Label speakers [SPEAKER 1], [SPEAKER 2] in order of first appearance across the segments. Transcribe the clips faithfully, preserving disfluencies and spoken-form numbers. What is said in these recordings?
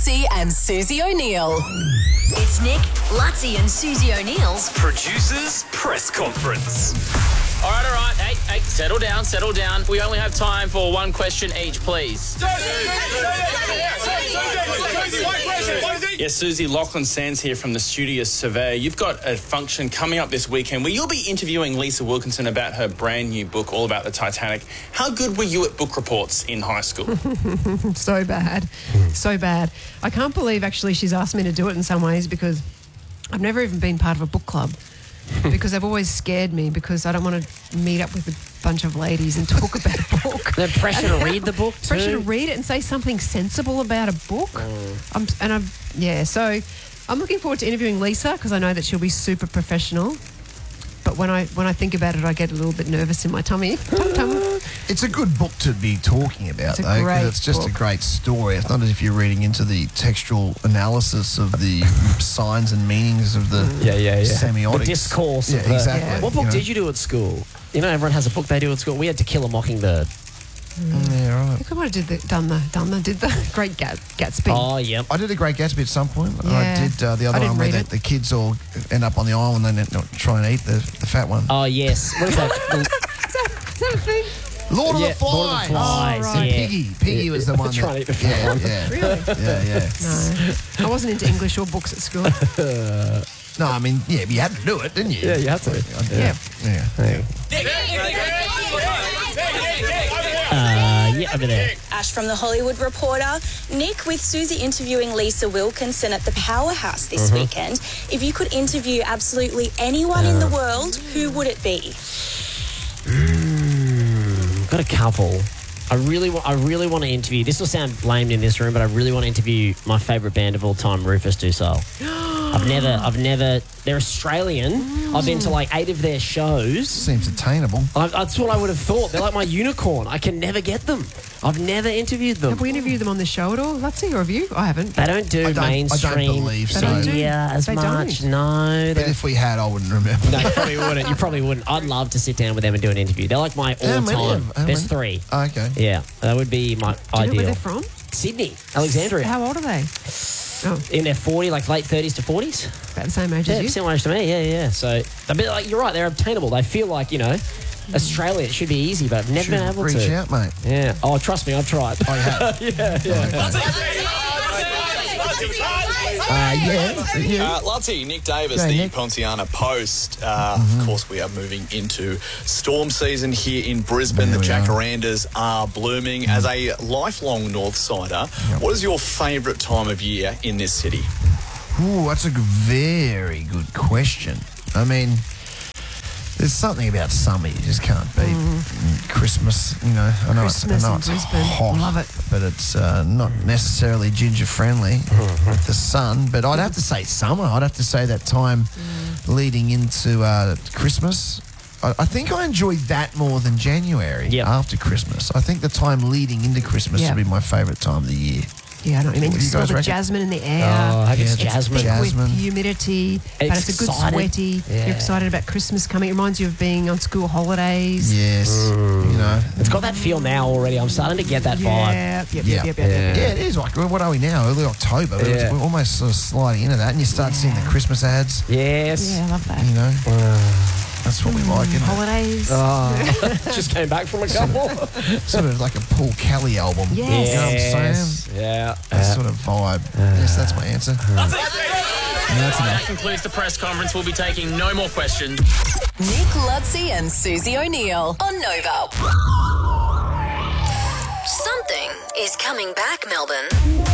[SPEAKER 1] Lutzi and Susie O'Neill.
[SPEAKER 2] It's Nick, Lutzi and Susie O'Neill's
[SPEAKER 3] Producers Press Conference.
[SPEAKER 4] All right, all right. Hey, hey, settle down, settle down. We only have time for one question each, please. Yes, Susie, Lachlan Sands here from the Studious Surveyor. You've got a function coming up this weekend where you'll be interviewing Lisa Wilkinson about her brand new book, all about the Titanic. How good were you at book reports in high school?
[SPEAKER 5] So bad. So bad. I can't believe, actually, she's asked me to do it in some ways because I've never even been part of a book club because they've always scared me because I don't want to meet up with a bunch of ladies and talk about a book.
[SPEAKER 6] The pressure to read the book too.
[SPEAKER 5] Pressure to read it and say something sensible about a book.
[SPEAKER 6] Mm.
[SPEAKER 5] I'm, and I'm, yeah, so I'm looking forward to interviewing Lisa because I know that she'll be super professional. But when I when I think about it, I get a little bit nervous in my tummy. Tum, tum.
[SPEAKER 7] It's a good book to be talking about,
[SPEAKER 5] It's a
[SPEAKER 7] though,
[SPEAKER 5] great
[SPEAKER 7] because it's just
[SPEAKER 5] book.
[SPEAKER 7] a great story. It's not as if you're reading into the textual analysis of the signs and meanings of the
[SPEAKER 6] Yeah, yeah, yeah.
[SPEAKER 7] semiotics.
[SPEAKER 6] The discourse.
[SPEAKER 7] Yeah,
[SPEAKER 6] of the,
[SPEAKER 7] exactly.
[SPEAKER 5] Yeah.
[SPEAKER 6] What book
[SPEAKER 7] You know.
[SPEAKER 6] did you do at school? You know, everyone has a book they do at school. We had To Kill a Mockingbird.
[SPEAKER 7] Yeah,
[SPEAKER 5] I
[SPEAKER 7] right.
[SPEAKER 5] think I might have did the, done the done the did the Great Gat, Gatsby.
[SPEAKER 6] Oh, yep.
[SPEAKER 7] I did a Great Gatsby at some point. And
[SPEAKER 5] Yeah.
[SPEAKER 7] I did uh, the
[SPEAKER 5] I
[SPEAKER 7] other
[SPEAKER 5] didn't
[SPEAKER 7] one where
[SPEAKER 5] read
[SPEAKER 7] the,
[SPEAKER 5] it.
[SPEAKER 7] the kids all end up on the island and then try and eat the, the fat one.
[SPEAKER 6] Oh, yes. What is that?
[SPEAKER 5] Is that, is that a thing?
[SPEAKER 7] Lord,
[SPEAKER 6] Yeah,
[SPEAKER 7] of the
[SPEAKER 6] Lord of the
[SPEAKER 7] Flies.
[SPEAKER 6] Flies,
[SPEAKER 7] Oh, right.
[SPEAKER 6] yeah.
[SPEAKER 7] Piggy. Piggy
[SPEAKER 6] Yeah.
[SPEAKER 7] was the one.
[SPEAKER 6] Trying to eat the fat
[SPEAKER 7] yeah,
[SPEAKER 6] one.
[SPEAKER 7] yeah,
[SPEAKER 5] Really?
[SPEAKER 7] yeah, yeah.
[SPEAKER 5] No, I wasn't into English or books at school.
[SPEAKER 7] No, I mean, yeah, you had to do it, didn't you?
[SPEAKER 6] Yeah, you had to.
[SPEAKER 5] Yeah.
[SPEAKER 7] Yeah.
[SPEAKER 6] Uh, yeah, over there.
[SPEAKER 8] Ash from The Hollywood Reporter. Nick, with Susie interviewing Lisa Wilkinson at the Powerhouse this
[SPEAKER 6] Mm-hmm.
[SPEAKER 8] weekend, if you could interview absolutely anyone in the world, who would it be?
[SPEAKER 6] Mm, got a couple. I really, wa- I really want to interview. This will sound lame in this room, but I really want to interview my favourite band of all time, Rufus Du Sol. I've never, I've never. They're Australian. I've been to like eight of their shows.
[SPEAKER 7] Seems attainable.
[SPEAKER 6] I, that's what I would have thought. They're like my unicorn. I can never get them. I've never interviewed them.
[SPEAKER 5] Have we interviewed them on the show at all? Lutzi, or have you? I haven't.
[SPEAKER 6] They don't do
[SPEAKER 7] I don't- I don't
[SPEAKER 6] mainstream
[SPEAKER 7] believe
[SPEAKER 5] so. They don't do-
[SPEAKER 6] media as
[SPEAKER 5] they
[SPEAKER 6] much.
[SPEAKER 5] don't.
[SPEAKER 6] No,
[SPEAKER 7] But
[SPEAKER 6] they're-
[SPEAKER 7] if we had, I wouldn't remember.
[SPEAKER 6] no, you probably wouldn't. You probably wouldn't. I'd love to sit down with them and do an interview. They're like my
[SPEAKER 7] How many
[SPEAKER 6] all-time.
[SPEAKER 7] have- how
[SPEAKER 6] There's
[SPEAKER 7] many?
[SPEAKER 6] three.
[SPEAKER 7] Oh, okay.
[SPEAKER 6] Yeah, that would be my
[SPEAKER 5] Do you know
[SPEAKER 6] ideal.
[SPEAKER 5] where they're from?
[SPEAKER 6] Sydney, Alexandria.
[SPEAKER 5] How old are they? Oh,
[SPEAKER 6] In their forty, like late thirties to forties.
[SPEAKER 5] about the same age
[SPEAKER 6] Yeah,
[SPEAKER 5] as you.
[SPEAKER 6] similar age to me. Yeah, yeah. So, a bit like you're right. They're obtainable. They feel like you know, Australia. It should be easy, but I've never
[SPEAKER 7] Should
[SPEAKER 6] been able
[SPEAKER 7] reach
[SPEAKER 6] to.
[SPEAKER 7] out, mate.
[SPEAKER 6] Yeah. Oh, trust me, I've tried.
[SPEAKER 7] I have.
[SPEAKER 6] yeah, yeah.
[SPEAKER 7] Uh, yeah. yeah.
[SPEAKER 3] Uh, Lutzi, Nick Davis,
[SPEAKER 7] Hey,
[SPEAKER 3] the
[SPEAKER 7] Nick.
[SPEAKER 3] Ponciana Post. Uh, Of course, we are moving into storm season here in Brisbane.
[SPEAKER 7] There
[SPEAKER 3] the
[SPEAKER 7] we are.
[SPEAKER 3] jacarandas are blooming. As a lifelong North Sider, what is your favourite time of year in this city?
[SPEAKER 7] Ooh, that's a g- very good question. I mean, there's something about summer you just can't beat. Mm, Christmas, you know, I know
[SPEAKER 5] Christmas
[SPEAKER 7] it's, I know
[SPEAKER 5] in
[SPEAKER 7] it's
[SPEAKER 5] Brisbane.
[SPEAKER 7] hot,
[SPEAKER 5] Love it.
[SPEAKER 7] but it's uh, not necessarily ginger friendly with the sun. But I'd have to say summer. I'd have to say that time leading into uh, Christmas. I, I think I enjoy that more than January
[SPEAKER 6] Yep.
[SPEAKER 7] after Christmas. I think the time leading into Christmas
[SPEAKER 5] Yep.
[SPEAKER 7] would be my favourite time of the year.
[SPEAKER 5] Yeah, I know what you mean.
[SPEAKER 7] What do you
[SPEAKER 5] Smell
[SPEAKER 7] guys
[SPEAKER 5] the
[SPEAKER 7] reckon?
[SPEAKER 5] jasmine in the air.
[SPEAKER 6] Oh, I think it's
[SPEAKER 7] Yeah,
[SPEAKER 6] jasmine.
[SPEAKER 5] Thick
[SPEAKER 7] Jasmine.
[SPEAKER 5] with humidity, but it's a good
[SPEAKER 6] Excited.
[SPEAKER 5] sweaty.
[SPEAKER 6] Yeah.
[SPEAKER 5] You're excited about Christmas coming. It reminds you of being on school holidays.
[SPEAKER 7] Yes, you know.
[SPEAKER 6] It's got that feel now already. I'm starting to get that vibe.
[SPEAKER 5] Yeah, yep, yep,
[SPEAKER 7] Yeah.
[SPEAKER 5] yep, yep, yep, yep.
[SPEAKER 7] Yeah, it is. Like, what are we now? Early October. But
[SPEAKER 6] Yeah.
[SPEAKER 7] We're almost sort of sliding into that, and you start seeing the Christmas ads.
[SPEAKER 6] Yes.
[SPEAKER 5] Yeah, I love that.
[SPEAKER 7] You know, that's what we like. Isn't it?
[SPEAKER 5] Holidays.
[SPEAKER 6] Oh, just came back from a couple.
[SPEAKER 7] Sort of like a Paul Kelly album.
[SPEAKER 5] Yes.
[SPEAKER 7] You know what I'm
[SPEAKER 6] Yes.
[SPEAKER 7] saying?
[SPEAKER 6] Yeah.
[SPEAKER 7] That sort of vibe. yes, that's my answer.
[SPEAKER 4] That's
[SPEAKER 7] enough.
[SPEAKER 4] That concludes the press conference. We'll be taking no more questions.
[SPEAKER 1] Nick Lutzi and Susie O'Neill on Nova.
[SPEAKER 2] Something is coming back, Melbourne.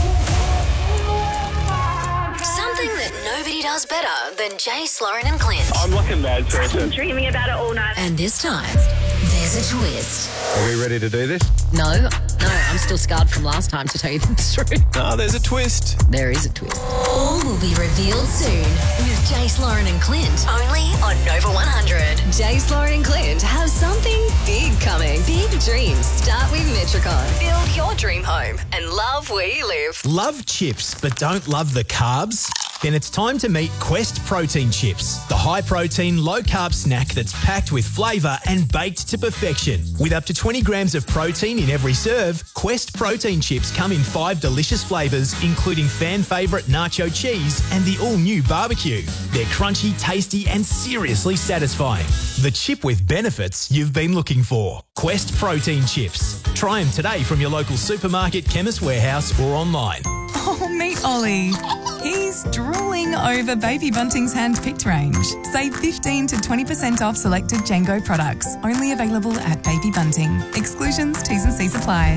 [SPEAKER 2] Something that nobody does better than Jay, Sloan and Clint.
[SPEAKER 9] I'm like a mad person.
[SPEAKER 8] Dreaming about it all night.
[SPEAKER 2] And this time, there's a twist.
[SPEAKER 9] Are we ready to do this?
[SPEAKER 10] No, no, I'm still scarred from last time, to tell you the truth.
[SPEAKER 3] Ah, there's a twist.
[SPEAKER 10] There is a twist.
[SPEAKER 2] All will be revealed soon with Jay, Sloan and Clint. Only on Nova one hundred. Jay, Sloan and Clint have something big coming. Big dreams start with Metricon. Build your dream home and love where you live.
[SPEAKER 11] Love chips but don't love the carbs? Then it's time to meet Quest Protein Chips, the high-protein, low-carb snack that's packed with flavour and baked to perfection. With up to twenty grams of protein in every serve, Quest Protein Chips come in five delicious flavours, including fan favourite nacho cheese and the all-new barbecue. They're crunchy, tasty and seriously satisfying. The chip with benefits you've been looking for. Quest Protein Chips. Try them today from your local supermarket, Chemist Warehouse or online.
[SPEAKER 12] Oh, meet Ollie. He's drooling over Baby Bunting's hand-picked range. Save fifteen to twenty percent off selected Django products. Only available at Baby Bunting. Exclusions, T's and C's apply.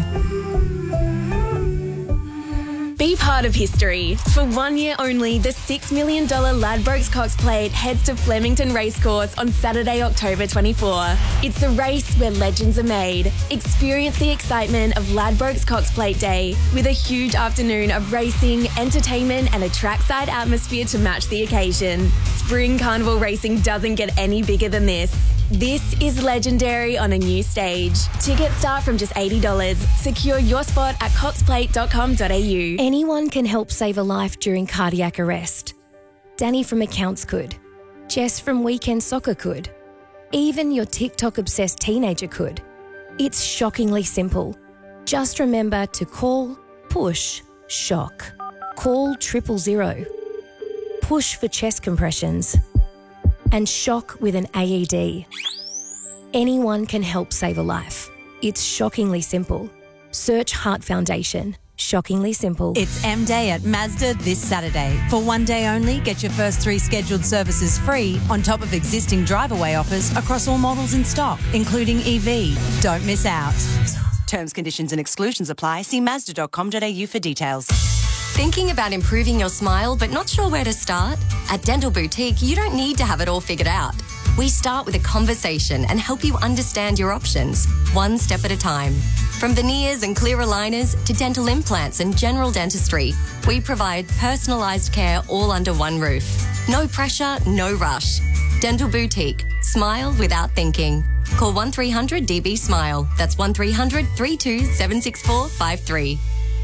[SPEAKER 13] Be part of history. For one year only, the six million dollars Ladbrokes Cox Plate heads to Flemington Racecourse on Saturday, October twenty-fourth. It's a race where legends are made. Experience the excitement of Ladbrokes Cox Plate Day with a huge afternoon of racing, entertainment and a trackside atmosphere to match the occasion. Spring Carnival racing doesn't get any bigger than this. This is legendary on a new stage. Tickets start from just eighty dollars. Secure your spot at cox plate dot com dot a u. Anyone can help save a life during cardiac arrest. Danny from Accounts could. Jess from Weekend Soccer could. Even your TikTok-obsessed teenager could. It's shockingly simple. Just remember to call, push, shock. Call triple zero. Push for chest compressions. And shock with an A E D. Anyone can help save a life. It's shockingly simple. Search Heart Foundation. Shockingly simple.
[SPEAKER 14] It's M Day at Mazda this Saturday. For one day only, get your first three scheduled services free on top of existing drive-away offers across all models in stock, including E V. Don't miss out. Terms, conditions and exclusions apply. See mazda dot com dot a u for details.
[SPEAKER 2] Thinking about improving your smile but not sure where to start? At Dental Boutique, you don't need to have it all figured out. We start with a conversation and help you understand your options, one step at a time. From veneers and clear aligners to dental implants and general dentistry, we provide personalised care all under one roof. No pressure, no rush. Dental Boutique. Smile without thinking. Call one three hundred D B SMILE. That's one three hundred, three two seven six four five three.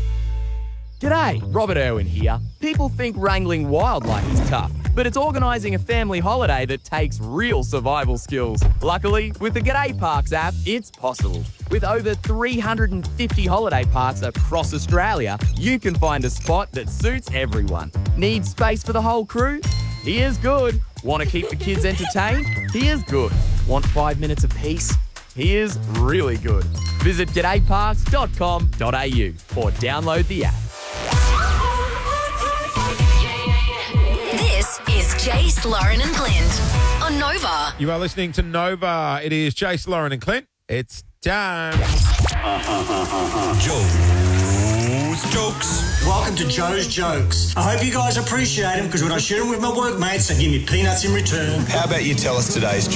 [SPEAKER 15] G'day, Robert Irwin here. People think wrangling wildlife is tough, but it's organising a family holiday that takes real survival skills. Luckily, with the G'day Parks app, it's possible. With over three hundred fifty holiday parks across Australia, you can find a spot that suits everyone. Need space for the whole crew? Here's good. Want to keep the kids entertained? Here's good. Want five minutes of peace? Here's really good. Visit g'day parks dot com dot a u or download the app.
[SPEAKER 2] This is Jace, Lauren and Clint on Nova.
[SPEAKER 16] You are listening to Nova. It is Jace, Lauren and Clint. It's time.
[SPEAKER 17] Joe's Jokes. Welcome to Joe's Jokes. I hope you guys appreciate them because when I share them with my workmates, they give me peanuts in return.
[SPEAKER 18] How about you tell us today's joke?